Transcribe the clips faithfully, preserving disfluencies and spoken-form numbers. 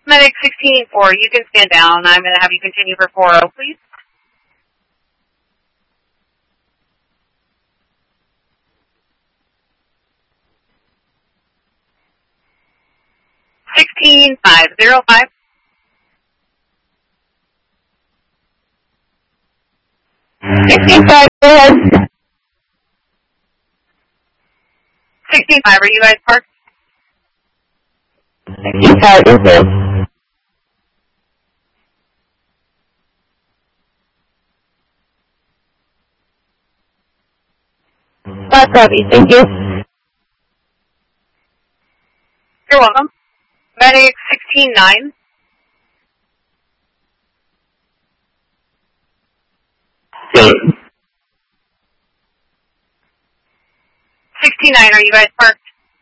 Medic sixteen four, you can stand down. I'm going to have you continue for four oh, please. sixteen five oh five. sixteen five, go ahead. sixteen five, are you guys parked? sixteen five, okay. Five copy, thank you. You're welcome. Medic sixteen nine. sixteen nine, are you guys parked?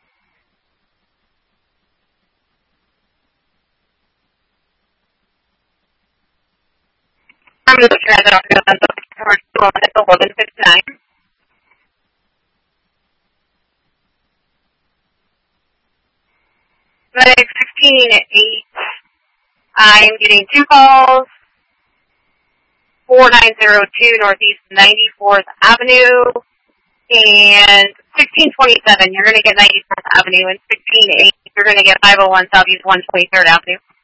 I'm going to put your hands out at eleven fifty-nine. Medic sixteen eight. I'm getting two calls. four nine zero two Northeast ninety-fourth Avenue. And sixteen twenty-seven, you're going to get ninety-fourth Avenue. And sixteen eight, you're going to get five oh one Southeast one twenty-third Avenue.